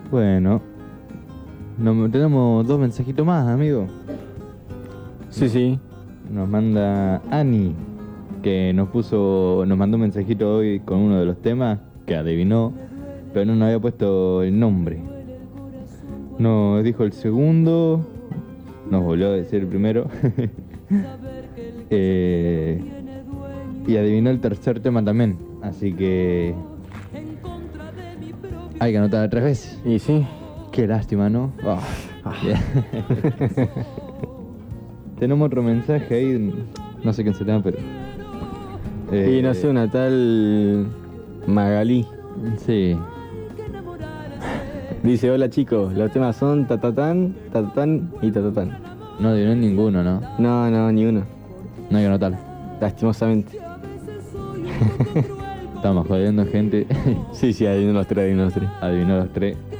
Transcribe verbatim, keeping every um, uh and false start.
Bueno, no, tenemos dos mensajitos más, amigo. Sí, sí. Nos manda Ani, que nos puso, nos mandó un mensajito hoy con uno de los temas que adivinó, pero no nos había puesto el nombre. Nos dijo el segundo, nos volvió a decir el primero. eh, y adivinó el tercer tema también, así que hay que anotar tres veces. Y sí. Qué lástima, ¿no? Oh, yeah. Tenemos otro mensaje ahí, no sé quién será, pero... Y eh, no sé, una tal Magalí. Sí. Dice, hola chicos, los temas son tatatán, tatatán y tatatán. No adivinó ninguno, ¿no? No, no, ni uno. No hay que anotar. Lastimosamente. Estamos jodiendo gente. Sí, sí, adivinó los tres, adivinó los tres. Adivinó los tres.